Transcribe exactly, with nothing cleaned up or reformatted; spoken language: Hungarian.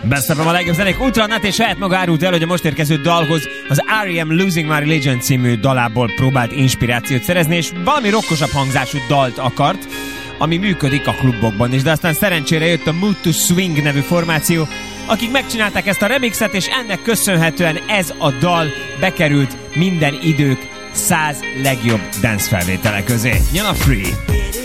Beszélem a legjobb zenék Ultranát, és saját maga árult el, hogy a most érkező dalhoz az R E M Losing My Religion című dalából próbált inspirációt szerezni, és valami rockosabb hangzású dalt akart, ami működik a klubokban is, de aztán szerencsére jött a Mood to Swing nevű formáció, akik megcsinálták ezt a remixet, és ennek köszönhetően ez a dal bekerült minden idők száz legjobb dance felvétele közé. Jön a Free!